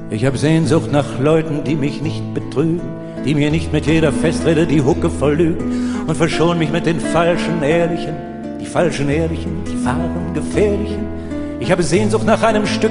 Ich hab Sehnsucht nach Leuten, die mich nicht betrügen, die mir nicht mit jeder Festrede die Hucke verlügen und verschon mich mit den falschen Ehrlichen, die wahren Gefährlichen. Ich habe Sehnsucht nach einem Stück